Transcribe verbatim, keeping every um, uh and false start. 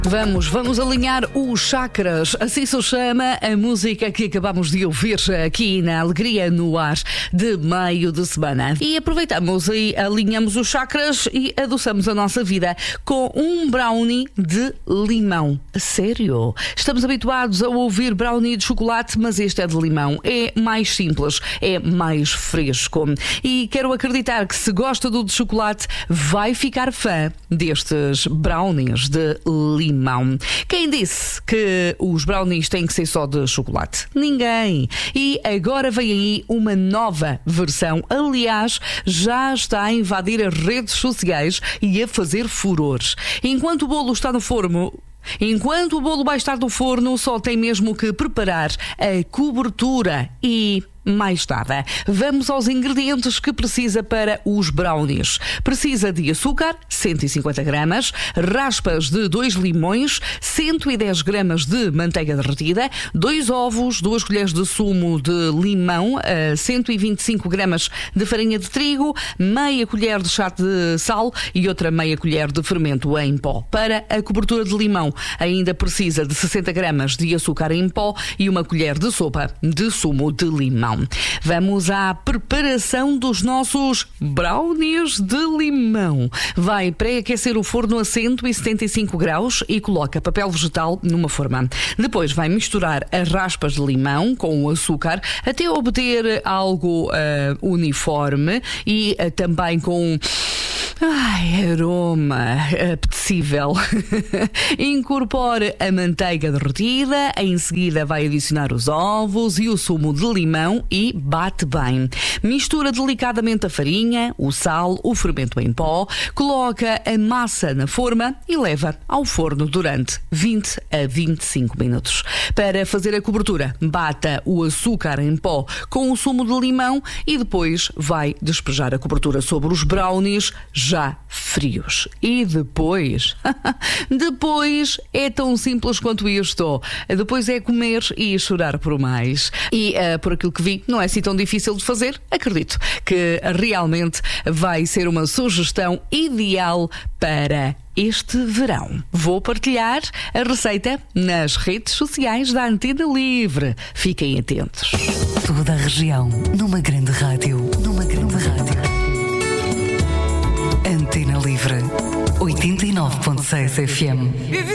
Vamos, vamos alinhar os chakras, assim se chama a música que acabamos de ouvir aqui na Alegria no Ar de meio de semana. E aproveitamos e alinhamos os chakras e adoçamos a nossa vida com um brownie de limão. Sério? Estamos habituados a ouvir brownie de chocolate, mas este é de limão. É mais simples, é mais fresco. E quero acreditar que se gosta do de chocolate, vai ficar fã destes brownies de limão. Quem disse que os brownies têm que ser só de chocolate? Ninguém. E agora vem aí uma nova versão. Aliás, já está a invadir as redes sociais e a fazer furores. Enquanto o bolo está no forno, Enquanto o bolo vai estar no forno, só tem mesmo que preparar a cobertura e... mais nada. Vamos aos ingredientes que precisa para os brownies. Precisa de açúcar, cento e cinquenta gramas, raspas de dois limões, cento e dez gramas de manteiga derretida, dois ovos, duas colheres de sumo de limão, cento e vinte e cinco gramas de farinha de trigo, meia colher de chá de sal e outra meia colher de fermento em pó. Para a cobertura de limão, ainda precisa de sessenta gramas de açúcar em pó e uma colher de sopa de sumo de limão. Vamos à preparação dos nossos brownies de limão. Vai pré-aquecer o forno a cento e setenta e cinco graus e coloca papel vegetal numa forma. Depois vai misturar as raspas de limão com o açúcar até obter algo uh, uniforme e uh, também com... Ai, aroma apetecível. Incorpore a manteiga derretida, em seguida vai adicionar os ovos e o sumo de limão e bate bem. Mistura delicadamente a farinha, o sal, o fermento em pó, coloca a massa na forma e leva ao forno durante vinte a vinte e cinco minutos. Para fazer a cobertura, bata o açúcar em pó com o sumo de limão e depois vai despejar a cobertura sobre os brownies já frios. E depois, depois é tão simples quanto isto. Depois é comer e chorar por mais. E uh, por aquilo que vi, não é assim tão difícil de fazer. Acredito que realmente vai ser uma sugestão ideal para este verão. Vou partilhar a receita nas redes sociais da Antena Livre. Fiquem atentos. Toda a região numa grande rádio. Numa grande rádio. Antena Livre oitenta e nove ponto seis F M.